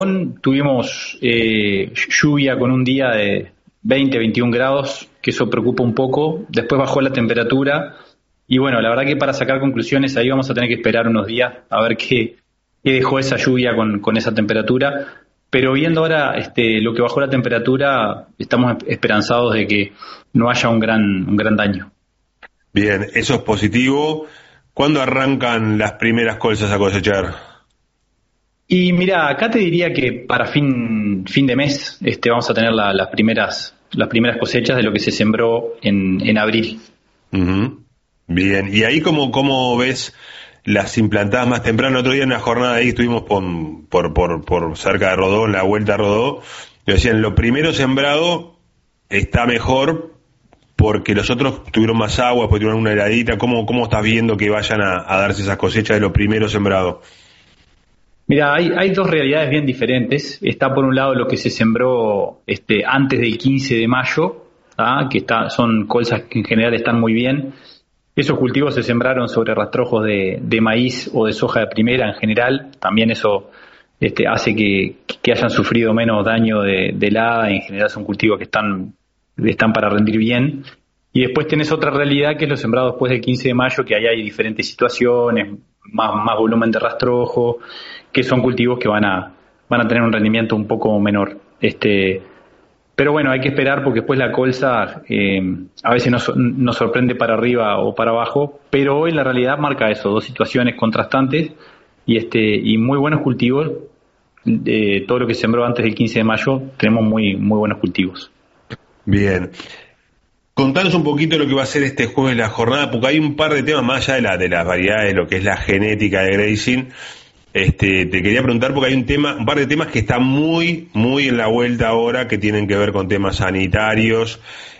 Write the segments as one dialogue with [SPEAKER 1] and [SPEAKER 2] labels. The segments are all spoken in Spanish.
[SPEAKER 1] Tuvimos lluvia con un día de 20, 21 grados, que eso preocupa un poco. Después bajó la temperatura y bueno, la verdad que para sacar conclusiones ahí vamos a tener que esperar unos días a ver qué dejó esa lluvia con esa temperatura. Pero viendo ahora lo que bajó la temperatura, estamos esperanzados de que no haya un gran daño.
[SPEAKER 2] Bien, eso es positivo. ¿Cuándo arrancan las primeras colzas a cosechar?
[SPEAKER 1] Y mira, acá te diría que para fin de mes vamos a tener las primeras cosechas de lo que se sembró en abril.
[SPEAKER 2] Ujú. Bien, y ahí cómo ves las implantadas más temprano. Otro día en una jornada ahí estuvimos por cerca de Rodó, en la vuelta a Rodó, y decían, lo primero sembrado está mejor porque los otros tuvieron más agua, después tuvieron una heladita. ¿Cómo estás viendo que vayan a darse esas cosechas de lo primero sembrado?
[SPEAKER 1] Mira, hay dos realidades bien diferentes. Está por un lado lo que se sembró antes del 15 de mayo, ¿tá? Son colzas que en general están muy bien. Esos cultivos se sembraron sobre rastrojos de maíz o de soja de primera en general. También eso hace que hayan sufrido menos daño de helada. En general son cultivos que están para rendir bien. Y después tenés otra realidad que es lo sembrado después del 15 de mayo, que ahí hay diferentes situaciones, más volumen de rastrojo, que son cultivos que van a tener un rendimiento un poco menor. Pero bueno, hay que esperar porque después la colza a veces nos sorprende para arriba o para abajo, pero hoy la realidad marca eso, dos situaciones contrastantes y muy buenos cultivos. Todo lo que sembró antes del 15 de mayo, tenemos muy, muy buenos cultivos.
[SPEAKER 2] Bien. Contanos un poquito lo que va a ser este jueves la jornada, porque hay un par de temas más allá de las variedades, lo que es la genética de grazing. Te quería preguntar porque hay un par de temas que están muy, muy en la vuelta ahora, que tienen que ver con temas sanitarios,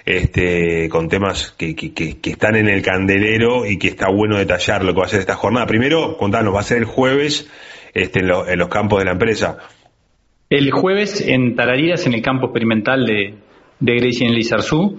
[SPEAKER 2] con temas que están en el candelero y que está bueno detallar lo que va a ser esta jornada. Primero, contanos, va a ser el jueves, en los campos de la empresa.
[SPEAKER 1] El jueves en Tarariras, en el campo experimental de grazing en Lizarzu,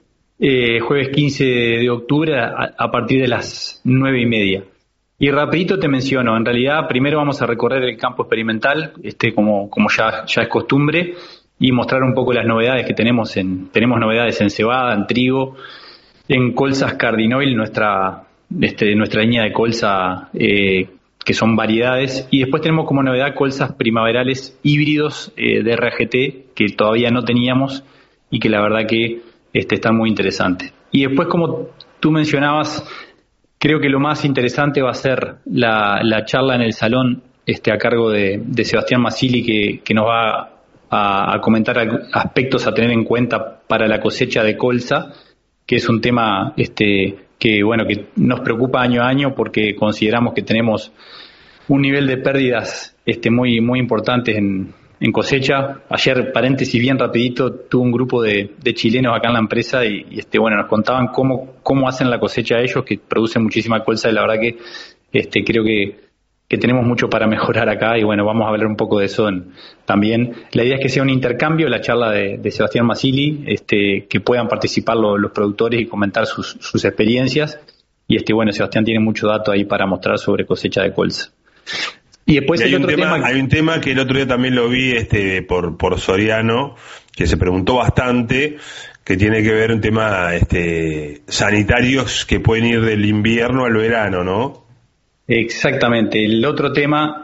[SPEAKER 1] jueves 15 de octubre a partir de las 9:30. Y rapidito te menciono, en realidad primero vamos a recorrer el campo experimental, como ya es costumbre, y mostrar un poco las novedades que tenemos novedades en cebada, en trigo, en colzas Cardinoil, nuestra línea de colza, que son variedades, y después tenemos como novedad colzas primaverales híbridos de RGT, que todavía no teníamos y que la verdad que están muy interesantes. Y después, como tú mencionabas, creo que lo más interesante va a ser la charla en el salón a cargo de Sebastián Masili, que nos va a comentar aspectos a tener en cuenta para la cosecha de colza, que es un tema que nos preocupa año a año porque consideramos que tenemos un nivel de pérdidas muy, muy importantes en cosecha. Ayer, paréntesis bien rapidito, tuve un grupo de chilenos acá en la empresa y nos contaban cómo hacen la cosecha ellos, que producen muchísima colza, y la verdad que creo que tenemos mucho para mejorar acá y bueno, vamos a hablar un poco de eso también. La idea es que sea un intercambio, la charla de Sebastián Masili, que puedan participar los productores y comentar sus experiencias y Sebastián tiene mucho dato ahí para mostrar sobre cosecha de colza. Y después
[SPEAKER 2] hay un tema que el otro día también lo vi por Soriano, que se preguntó bastante, que tiene que ver un tema sanitarios que pueden ir del invierno al verano, ¿no?
[SPEAKER 1] Exactamente. El otro tema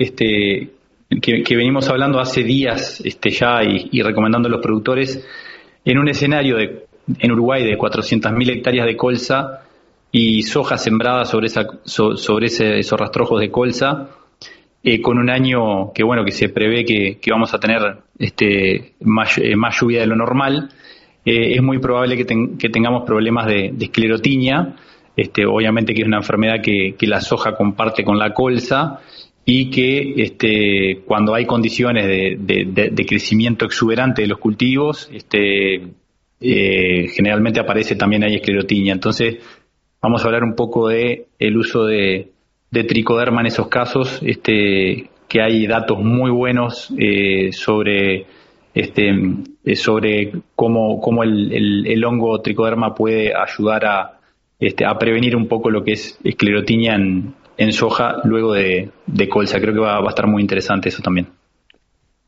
[SPEAKER 1] que venimos hablando hace días ya y recomendando a los productores, en un escenario en Uruguay de 400.000 hectáreas de colza y soja sembrada sobre esos rastrojos de colza, con un año que se prevé que vamos a tener más lluvia de lo normal, es muy probable que tengamos problemas de esclerotinia, obviamente que es una enfermedad que la soja comparte con la colza y que cuando hay condiciones de crecimiento exuberante de los cultivos, generalmente aparece también ahí esclerotinia. Entonces vamos a hablar un poco de el uso de tricoderma en esos casos, que hay datos muy buenos sobre cómo el hongo tricoderma puede ayudar a prevenir un poco lo que es esclerotinia en soja luego de colza. Creo que va a estar muy interesante eso también.